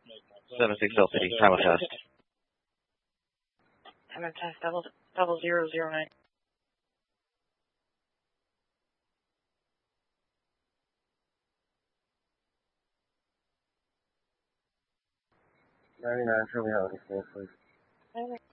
76 LCD, time of test. Time of test, double 009. 99, show me how it is, please.